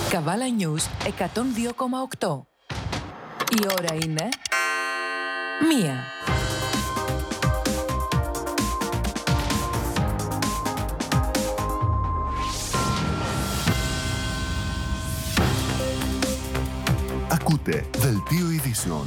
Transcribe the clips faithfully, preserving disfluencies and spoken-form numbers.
Καβάλα News εκατόν δύο κόμμα οκτώ. Η ώρα είναι μία. Ακούτε Δελτίο Ειδήσεων.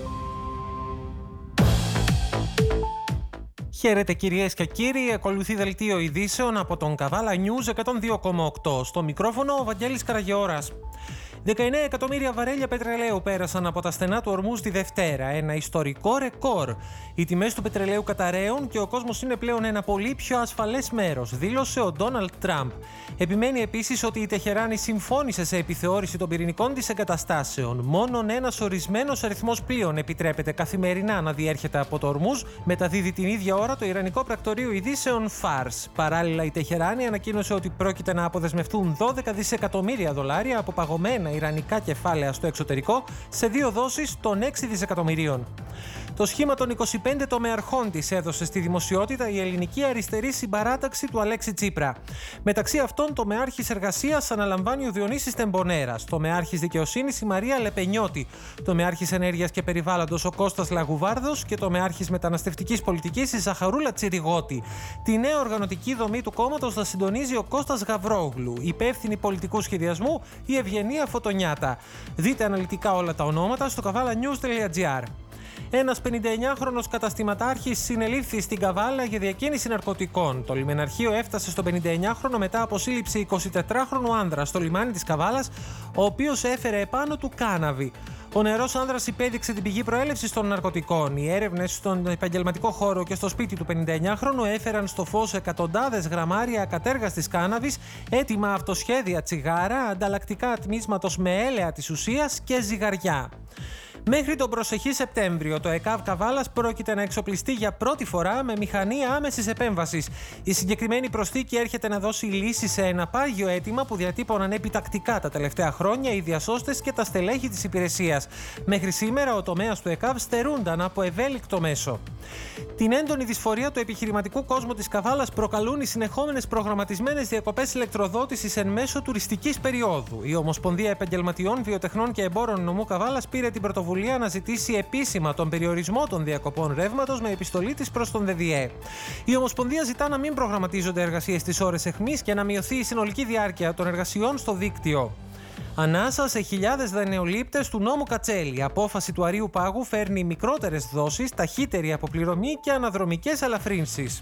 Χαίρετε κυρίες και κύριοι, ακολουθεί Δελτίο Ειδήσεων από τον Καβάλα News εκατόν δύο κόμμα οκτώ. Στο μικρόφωνο ο Βαγγέλης Καραγεώρας. δεκαεννέα εκατομμύρια βαρέλια πετρελαίου πέρασαν από τα στενά του Ορμούζ τη Δευτέρα, ένα ιστορικό ρεκόρ. Οι τιμές του πετρελαίου καταραίουν και ο κόσμος είναι πλέον ένα πολύ πιο ασφαλές μέρος, δήλωσε ο Ντόναλντ Τραμπ. Επιμένει επίσης ότι η Τεχεράνη συμφώνησε σε επιθεώρηση των πυρηνικών της εγκαταστάσεων. Μόνον ένας ορισμένος αριθμός πλοίων επιτρέπεται καθημερινά να διέρχεται από το Ορμούζ, μεταδίδει την ίδια ώρα το Ιρανικό πρακτορείο ειδήσεων Φάρς. Παράλληλα, η Τεχεράνη ανακοίνωσε ότι πρόκειται να αποδεσμευτούν δώδεκα δισεκατομμύρια δολάρια από παγωμένα ιρανικά κεφάλαια στο εξωτερικό σε δύο δόσεις των έξι δισεκατομμυρίων. Το σχήμα των είκοσι πέντε τομεαρχών της έδωσε στη δημοσιότητα η ελληνική αριστερή συμπαράταξη του Αλέξη Τσίπρα. Μεταξύ αυτών, τομεάρχης εργασίας αναλαμβάνει ο Διονύσης Τεμπονέρας, τομεάρχης δικαιοσύνης η Μαρία Λεπενιώτη, τομεάρχης ενέργειας και περιβάλλοντος ο Κώστας Λαγουβάρδος και τομεάρχης μεταναστευτικής πολιτικής η Ζαχαρούλα Τσιριγώτη. Τη νέα οργανωτική δομή του κόμματος θα συντονίζει ο Κώστας Γαβρόγλου, υπεύθυνη πολιτικού σχεδιασμού η Ευγενία Φωτονιάτα. Δείτε αναλυτικά όλα τα ονόματα στο καβάλα νιους τελεία τζι άρ. Ένας πενηνταεννιάχρονος καταστηματάρχης συνελήφθη στην Καβάλα για διακίνηση ναρκωτικών. Το λιμεναρχείο έφτασε στον πενηνταεννιάχρονο μετά από σύλληψη εικοσιτετράχρονου άνδρα στο λιμάνι της Καβάλας, ο οποίος έφερε επάνω του κάναβη. Ο νεαρός άνδρας υπέδειξε την πηγή προέλευσης των ναρκωτικών. Οι έρευνες στον επαγγελματικό χώρο και στο σπίτι του πενηνταεννιάχρονου έφεραν στο φως εκατοντάδες γραμμάρια ακατέργαστης κάναβης, έτοιμα αυτοσχέδια τσιγάρα, ανταλλακτικά ατμίσματος με έλαια της ουσίας και ζυγαριά. Μέχρι τον προσεχή Σεπτέμβριο, το ΕΚΑΒ Καβάλας πρόκειται να εξοπλιστεί για πρώτη φορά με μηχανή άμεσης επέμβασης. Η συγκεκριμένη προσθήκη έρχεται να δώσει λύση σε ένα πάγιο αίτημα που διατύπωναν επιτακτικά τα τελευταία χρόνια οι διασώστες και τα στελέχη της υπηρεσίας. Μέχρι σήμερα, ο τομέας του ΕΚΑΒ στερούνταν από ευέλικτο μέσο. Την έντονη δυσφορία του επιχειρηματικού κόσμου της Καβάλας προκαλούν οι συνεχόμενες προγραμματισμένες διακοπές ηλεκτροδότησης εν μέσω τουριστικής περίοδου. Η Ομοσπονδία Επαγγελματιών, Βιοτεχνών και Εμπόρων Νομού Καβάλας πήρε την πρωτοβουλία να ζητήσει επίσημα τον περιορισμό των διακοπών ρεύματος με επιστολή της προς τον ΔΔΕ. Η Ομοσπονδία ζητά να μην προγραμματίζονται εργασίες στις ώρες αιχμής και να μειωθεί η συνολική διάρκεια των εργασιών στο δίκτυο. Ανάσα σε χιλιάδες δανειολήπτες του νόμου Κατσέλη. Η απόφαση του Αρείου Πάγου φέρνει μικρότερες δόσεις, ταχύτερη αποπληρωμή και αναδρομικές ελαφρύνσεις.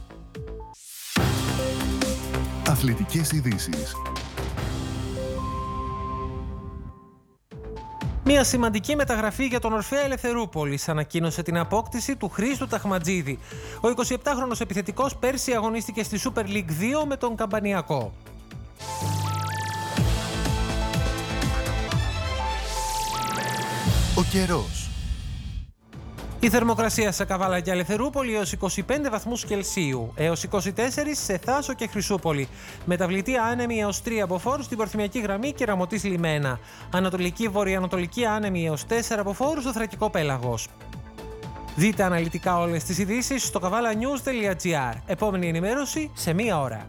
Αθλητικές ειδήσεις. Μια σημαντική μεταγραφή για τον Ορφέα Ελευθερούπολης ανακοίνωσε την απόκτηση του Χρήστου Ταχματζίδη. Ο εικοσιεπτάχρονος επιθετικός πέρσι αγωνίστηκε στη Super League δύο με τον Καμπανιακό. Ο καιρός. Η θερμοκρασία σε Καβάλα και Ελευθερούπολη έως είκοσι πέντε βαθμούς Κελσίου, έως είκοσι τέσσερα σε Θάσο και Χρυσούπολη. Μεταβλητή άνεμη έως τρία από φόρου στην Παρθυμιακή Γραμμή και Ραμωτής Λιμένα. Ανατολική βορειοανατολική άνεμη έως τέσσερα από φόρου στο Θρακικό Πέλαγος. Δείτε αναλυτικά όλες τις ειδήσεις στο καβάλα νιους τελεία τζι άρ. Επόμενη ενημέρωση σε μία ώρα.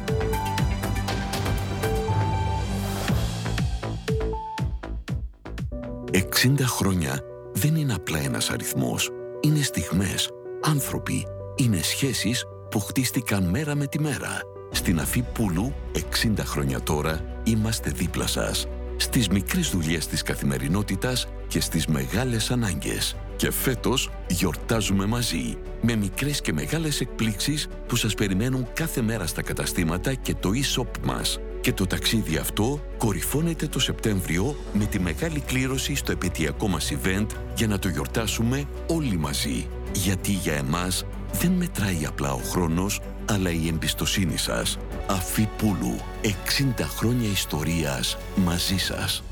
εξήντα χρόνια δεν είναι απλά ένας αριθμός. Είναι στιγμές, άνθρωποι, είναι σχέσεις που χτίστηκαν μέρα με τη μέρα. Στην Αφή Πούλου, εξήντα χρόνια τώρα, είμαστε δίπλα σας. Στις μικρές δουλειές της καθημερινότητας και στις μεγάλες ανάγκες. Και φέτος γιορτάζουμε μαζί, με μικρές και μεγάλες εκπλήξεις που σας περιμένουν κάθε μέρα στα καταστήματα και το e-shop μας. Και το ταξίδι αυτό κορυφώνεται το Σεπτέμβριο με τη μεγάλη κλήρωση στο επαιτειακό μας event για να το γιορτάσουμε όλοι μαζί. Γιατί για εμάς δεν μετράει απλά ο χρόνος, αλλά η εμπιστοσύνη σας. Αφή Πούλου, εξήντα χρόνια ιστορίας μαζί σας.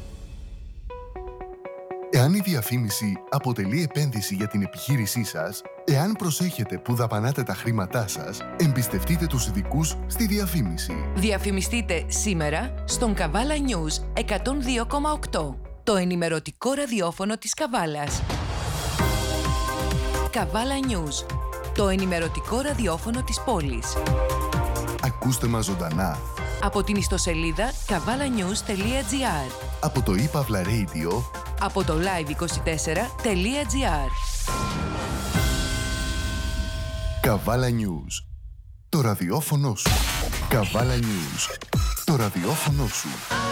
Εάν η διαφήμιση αποτελεί επένδυση για την επιχείρησή σας, εάν προσέχετε που δαπανάτε τα χρήματά σας, εμπιστευτείτε τους ειδικούς στη διαφήμιση. Διαφημιστείτε σήμερα στον Καβάλα News εκατόν δύο κόμμα οκτώ, το ενημερωτικό ραδιόφωνο της Καβάλας. Καβάλα News, το ενημερωτικό ραδιόφωνο της πόλης. Ακούστε μας ζωντανά Από την ιστοσελίδα καβάλα νιούς τελεία τζι άρ. Από το iPavla Radio. Από το λάιβ είκοσι τέσσερα τελεία τζι άρ. Καβάλα News. Το ραδιόφωνο σου. Καβάλα News. Το ραδιόφωνο σου.